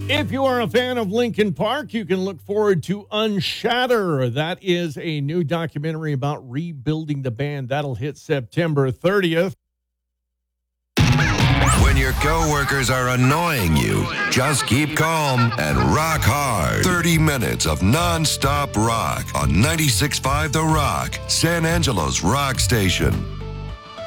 If you are a fan of Linkin Park, you can look forward to Unshatter. That is a new documentary about rebuilding the band. That'll hit September 30th. When your coworkers are annoying you, just keep calm and rock hard. 30 minutes of non-stop rock on 96.5 The Rock, San Angelo's rock station.